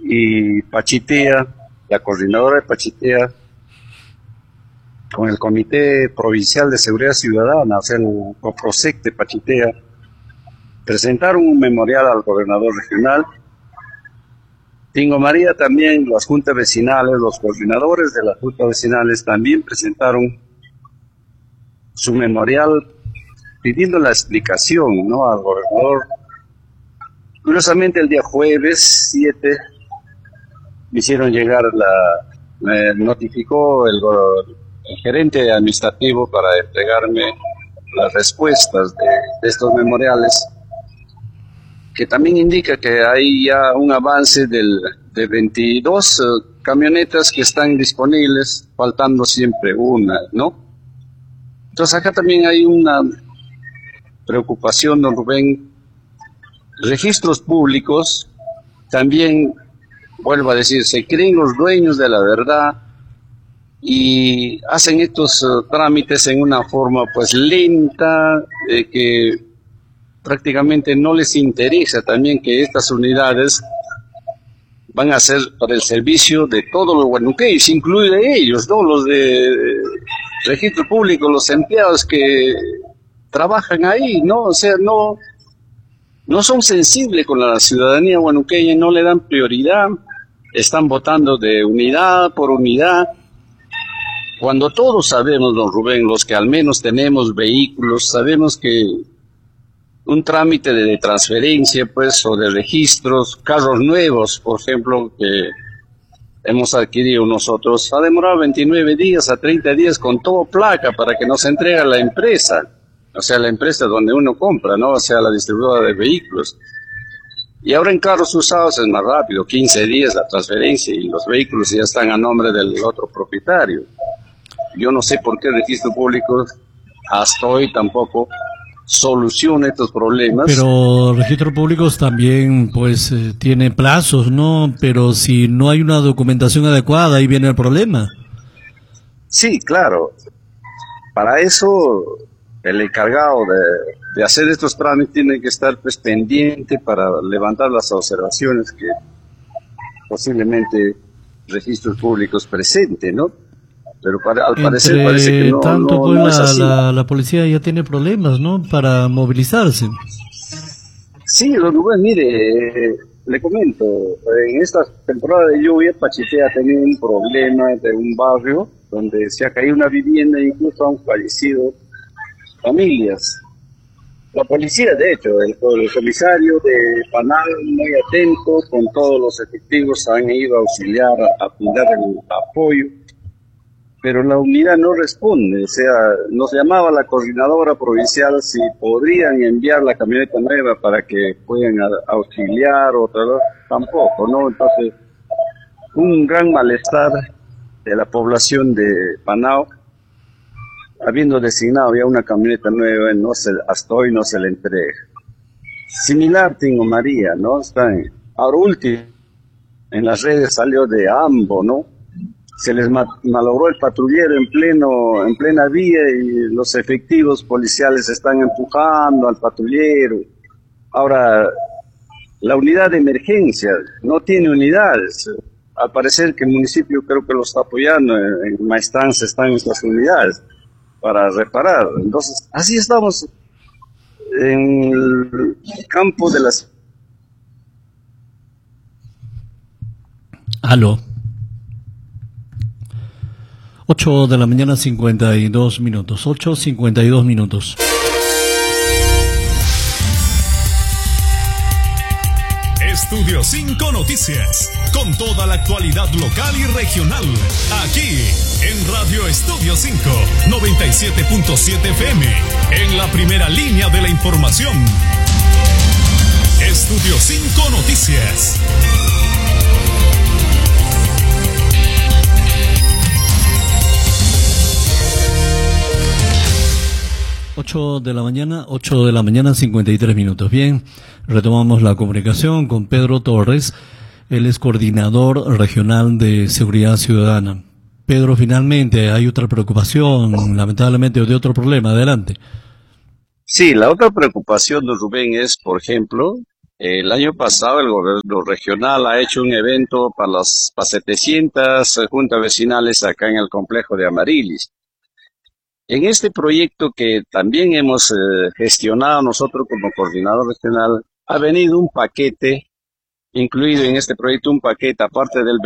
y Pachitea, la coordinadora de Pachitea, con el Comité Provincial de Seguridad Ciudadana, o sea, el COPROSEC de Pachitea, presentaron un memorial al gobernador regional. Tingo María también, las juntas vecinales, los coordinadores de las juntas vecinales también presentaron su memorial pidiendo la explicación, ¿no?, al gobernador. Curiosamente, el día jueves 7 me hicieron llegar me notificó el gerente administrativo para entregarme las respuestas de estos memoriales, que también indica que hay ya un avance de 22 camionetas que están disponibles, faltando siempre una, ¿no? Entonces acá también hay una preocupación, don Rubén. Registros públicos también, vuelvo a decir, se creen los dueños de la verdad y hacen estos trámites en una forma pues lenta, que prácticamente no les interesa también que estas unidades van a ser para el servicio de todos los huanuqueños, incluye ellos, ¿no?, los de registro público, los empleados que trabajan ahí, ¿no? O sea, no son sensibles con la ciudadanía huanuqueña, no le dan prioridad, están votando de unidad por unidad, cuando todos sabemos, don Rubén, los que al menos tenemos vehículos, sabemos que un trámite de transferencia, pues, o de registros, carros nuevos, por ejemplo, que hemos adquirido nosotros, ha demorado 29 días a 30 días con todo placa para que nos entregue la empresa, o sea, la empresa donde uno compra, ¿no?, o sea, la distribuidora de vehículos. Y ahora en carros usados es más rápido, 15 días la transferencia y los vehículos ya están a nombre del otro propietario. Yo no sé por qué el registro público hasta hoy tampoco soluciona estos problemas. Pero registros públicos también pues tiene plazos, ¿no? Pero si no hay una documentación adecuada, ahí viene el problema. Sí, claro. Para eso el encargado de hacer estos trámites tiene que estar pues pendiente para levantar las observaciones que posiblemente registros públicos presente, ¿no? Pero al parecer parece que no es así. La policía ya tiene problemas, ¿no?, para movilizarse. Sí, don Rubén, mire, le comento, en esta temporada de lluvia, Pachitea ha tenido un problema de un barrio donde se ha caído una vivienda e incluso han fallecido familias. La policía, de hecho, el comisario de Panal, muy atento, con todos los efectivos, han ido a auxiliar, a brindar el apoyo, pero la unidad no responde. O sea, nos llamaba la coordinadora provincial si podrían enviar la camioneta nueva para que puedan auxiliar, otra vez, tampoco, ¿no? Entonces, un gran malestar de la población de Panao, habiendo designado ya una camioneta nueva, hasta hoy no se le entrega. Similar Tingo María, ¿no? Ahora último, en las redes salió de AMBO, ¿no? Se les malogró el patrullero en plena vía y los efectivos policiales están empujando al patrullero. Ahora, la unidad de emergencia no tiene unidades. Al parecer que el municipio creo que lo está apoyando, en Maestanza están estas unidades para reparar. Entonces, así estamos en el campo de las... Aló. 8 de la mañana, 52 minutos. 8:52 minutos. Estudio 5 Noticias, con toda la actualidad local y regional, aquí en Radio Estudio 5, 97.7 FM, en la primera línea de la información. Estudio 5 Noticias. Ocho de la mañana, 53 minutos. Bien, retomamos la comunicación con Pedro Torres, él es coordinador regional de Seguridad Ciudadana. Pedro, finalmente hay otra preocupación, lamentablemente, o de otro problema. Adelante. Sí, la otra preocupación, don Rubén, es, por ejemplo, El año pasado el gobierno regional ha hecho un evento para 700 juntas vecinales acá en el complejo de Amarilis. En este proyecto que también hemos gestionado nosotros como coordinador regional, ha venido un paquete, incluido en este proyecto un paquete, aparte del